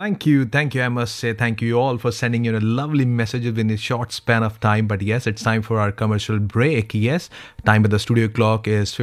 Thank you. I must say thank you all for sending lovely messages in a short span of time. But yes, it's time for our commercial break. Yes, time at the studio clock is